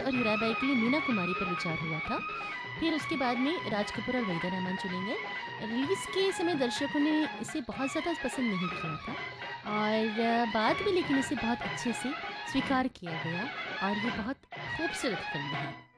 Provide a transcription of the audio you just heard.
और हीराबाई के लिए मीना कुमारी पर विचार हुआ था। फिर उसके बाद में राज कपूर और वहीदा रहमान चुने गए। रिलीज़ के समय दर्शकों ने इसे बहुत ज़्यादा पसंद नहीं किया था और बाद में लेकिन इसे बहुत अच्छे से स्वीकार किया गया और ये बहुत खूबसूरत फ़िल्म है।